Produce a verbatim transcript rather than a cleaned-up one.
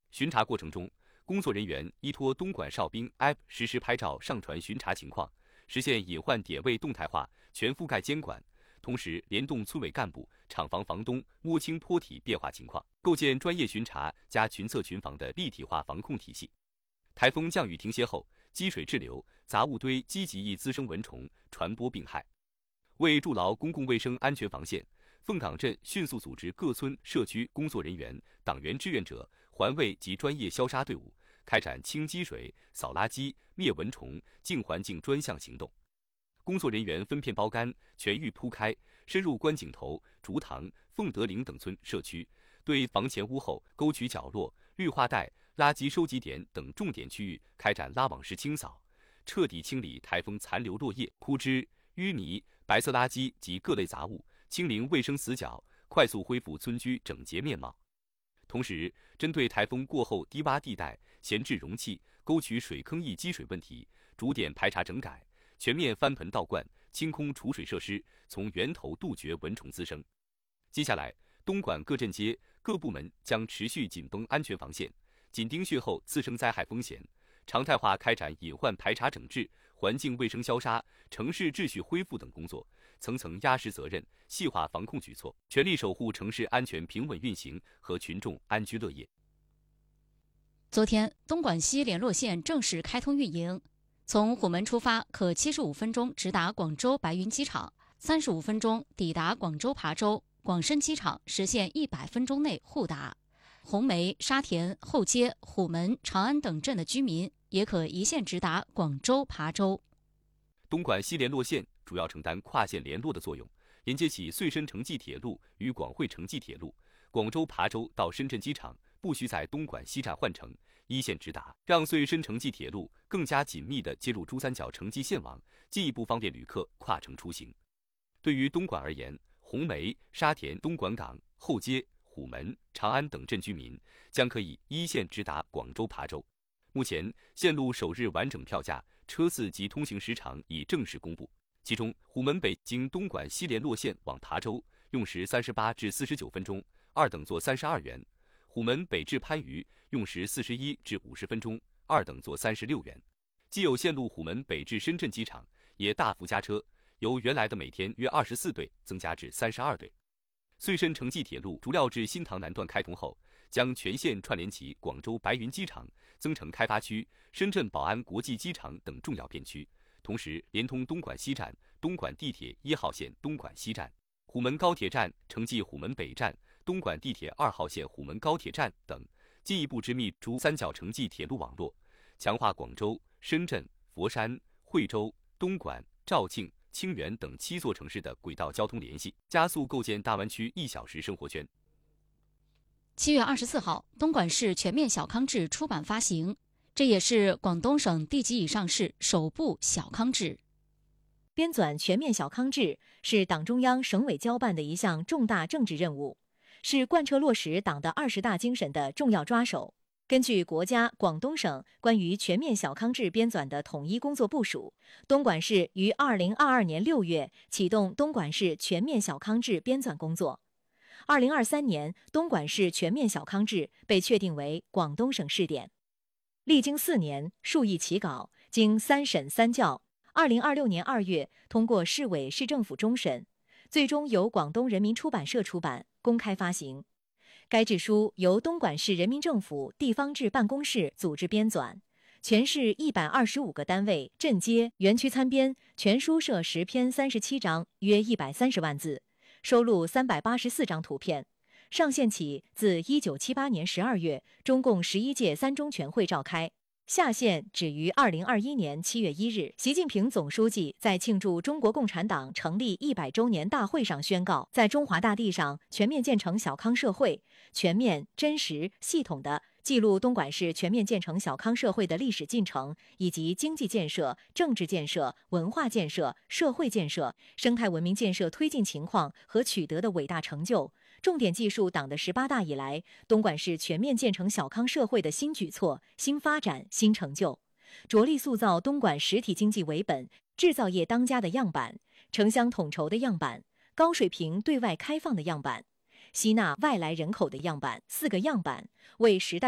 巡查过程中，工作人员依托东莞哨兵 App 实时拍照上传巡查情况，实现隐患点位动态化、全覆盖监管。同时，联动村委干部、厂房房东摸清坡体变化情况，构建专业巡查加群测群防的立体化防控体系。台风降雨停歇后，积水滞留、杂物堆积极易滋生蚊虫，传播病害。为筑牢公共卫生安全防线，凤岗镇迅速组织各村社区工作人员、党员志愿者、环卫及专业消杀队伍，开展清积水、扫垃圾、灭蚊虫、净环境专项行动。工作人员分片包干，全域铺开，深入关井头、竹塘、凤德岭等村社区，对房前屋后、沟渠角落、绿化带、垃圾收集点等重点区域开展拉网式清扫，彻底清理台风残留落叶、枯枝、淤泥、白色垃圾及各类杂物，清零卫生死角，快速恢复村居整洁面貌。同时，针对台风过后低洼地带、闲置容器、沟渠水坑易积水问题，逐点排查整改，全面翻盆倒灌，清空储水设施，从源头杜绝蚊虫滋生。接下来，东莞各镇街、各部门将持续紧绷安全防线，紧盯血后次生灾害风险，常态化开展隐患排查整治、环境卫生消杀、城市秩序恢复等工作，层层压实责任，细化防控举措，全力守护城市安全平稳运行和群众安居乐业。 昨天，东莞西联络线正式开通运营，从虎门出发，可七十五分钟直达广州白云机场，三十五分钟抵达广州琶洲，广深机场实现一百分钟内互达。红梅、沙田、后街、虎门、长安等镇的居民也可一线直达广州琶洲。 东莞西联络线主要承担跨线联络的作用，连接起穗深城际铁路与广汇城际铁路，广州琶洲到深圳机场不需在东莞西站换乘，一线直达，让穗深城际铁路更加紧密地接入珠三角城际线网，进一步方便旅客跨城出行。对于东莞而言，红梅、沙田、东莞港、后街、虎门、长安等镇居民将可以一线直达广州琶洲。目前，线路首日完整票价、车次及通行时长已正式公布。其中，虎门北经东莞西联络线往琶洲，用时三十八至四十九分钟，二等座三十二元；虎门北至番禺，用时四十一至五十分钟，二等座三十六元。既有线路虎门北至深圳机场，也大幅加车，由原来的每天约二十四对增加至三十二对。穗深城际铁路主料至新塘南段开通后，将全线串联起广州白云机场、增城开发区、深圳宝安国际机场等重要片区，同时连通东莞西站、东莞地铁一号线东莞西站、虎门高铁站承继虎门北站、东莞地铁二号线虎门高铁站等，进一步织密珠三角城际铁路网络，强化广州、深圳、佛山、惠州、东莞、肇庆、清远等七座城市的轨道交通联系，加速构建大湾区一小时生活圈。 七月二十四号，东莞市全面小康制出版发行，这也是广东省地级以上市首部小康制。 编纂全面小康制是党中央、省委交办的一项重大政治任务，是贯彻落实党的二十大精神的重要抓手。根据国家、广东省关于全面小康制编纂的统一工作部署，东莞市于二零二二年六月启动东莞市全面小康制编纂工作。二零二三年，东莞市全面小康制被确定为广东省试点。历经四年，数易起稿，经三审三校，二零二六年二月通过市委市政府终审，最终由广东人民出版社出版，公开发行。该制书由东莞市人民政府地方制办公室组织编纂，全市一百二十五个单位、镇街、园区参编，全书设十篇三十七章，约一百三十万字，收录三百八十四张图片。上线起，自一九七八年十二月，中共十一届三中全会召开。下线止于二零二一年七月一日，习近平总书记在庆祝中国共产党成立一百周年大会上宣告，在中华大地上全面建成小康社会，全面、真实、系统地记录东莞市全面建成小康社会的历史进程，以及经济建设、政治建设、文化建设、社会建设、生态文明建设推进情况和取得的伟大成就，重点记述党的十八大以来东莞市全面建成小康社会的新举措、新发展、新成就，着力塑造东莞实体经济为本、制造业当家的样板、城乡统筹的样板、高水平对外开放的样板、吸纳外来人口的样板，四个样板为时代